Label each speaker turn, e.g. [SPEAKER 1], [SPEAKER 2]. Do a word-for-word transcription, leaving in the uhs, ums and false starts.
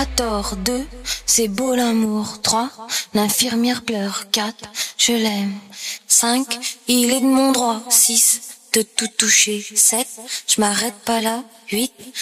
[SPEAKER 1] Tort deux, c'est beau l'amour. Trois, l'infirmière pleure. Quatre, je l'aime. Cinq, il est de mon droit. Six, de tout toucher. Sept, je m'arrête pas là. Huit,